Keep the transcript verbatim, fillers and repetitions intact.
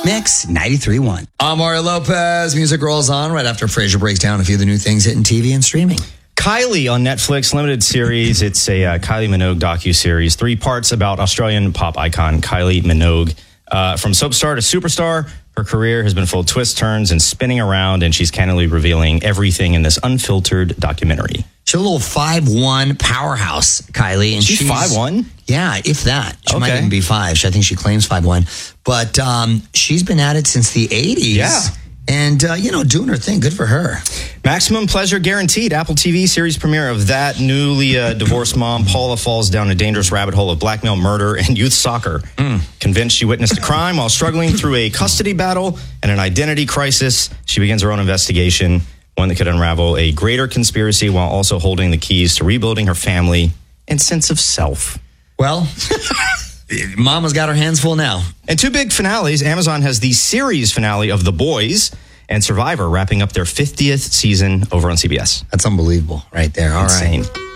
Mix ninety-three point one. I'm Mario Lopez. Music rolls on right after Frasier breaks down a few of the new things hitting T V and streaming. Kylie on Netflix, limited series. It's a uh, Kylie Minogue docu-series. Three parts about Australian pop icon Kylie Minogue. Uh, from soap star to superstar, her career has been full of twists, turns, and spinning around, and she's candidly revealing everything in this unfiltered documentary. She's a little five one powerhouse, Kylie. And she's five one? Yeah, if that. She okay. might even be five. I think she claims five one. But um, she's been at it since the eighties. Yeah. And, uh, you know, doing her thing. Good for her. Maximum Pleasure Guaranteed. Apple T V series premiere of that. Newly uh, divorced mom, Paula, falls down a dangerous rabbit hole of blackmail, murder, and youth soccer. Mm. Convinced she witnessed a crime while struggling through a custody battle and an identity crisis, she begins her own investigation, one that could unravel a greater conspiracy while also holding the keys to rebuilding her family and sense of self. Well... Mama's got her hands full now. And two big finales. Amazon has the series finale of The Boys and Survivor wrapping up their fiftieth season over on C B S. That's unbelievable right there. All Insane. right.